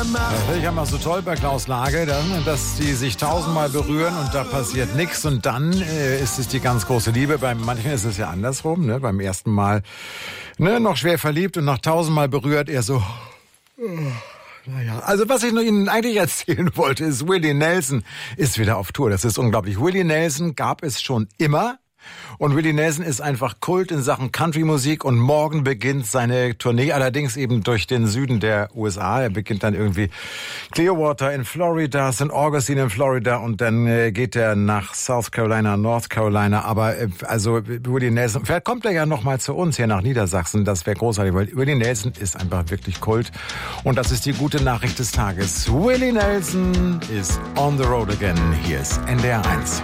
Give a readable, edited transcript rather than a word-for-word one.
Das finde ich ja mal so toll bei Klaus Lage, dass die sich tausendmal berühren und da passiert nichts und dann ist es die ganz große Liebe. Bei manchen ist es ja andersrum, ne? Beim ersten Mal noch schwer verliebt und nach tausendmal berührt er so... Naja, also was ich nur Ihnen eigentlich erzählen wollte, ist, Willie Nelson ist wieder auf Tour. Das ist unglaublich. Willie Nelson gab es schon immer. Und Willie Nelson ist einfach Kult in Sachen Country-Musik und morgen beginnt seine Tournee, allerdings eben durch den Süden der USA. Er beginnt dann irgendwie Clearwater in Florida, St. Augustine in Florida und dann geht er nach South Carolina, North Carolina. Aber also Willie Nelson, vielleicht kommt er ja noch mal zu uns hier nach Niedersachsen, das wäre großartig, weil Willie Nelson ist einfach wirklich Kult und das ist die gute Nachricht des Tages. Willie Nelson is on the road again. Hier ist NDR 1.